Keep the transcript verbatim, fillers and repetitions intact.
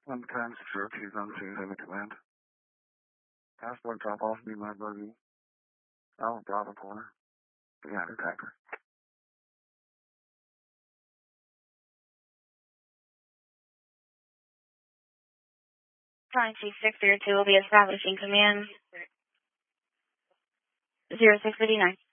One times zero two zone two, have a command. Passport drop off, be my buggy. Oh, Bravo corner. Behind attacker. Flying Chief six zero two will be establishing command zero six fifty-nine.